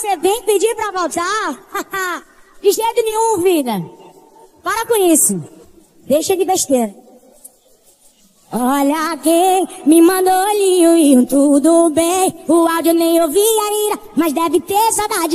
você vem pedir pra voltar? De jeito nenhum, vida. Para com isso. Deixa de besteira. Olha quem me mandou olhinho, tudo bem. O áudio nem ouvi ainda, mas deve ter saudade.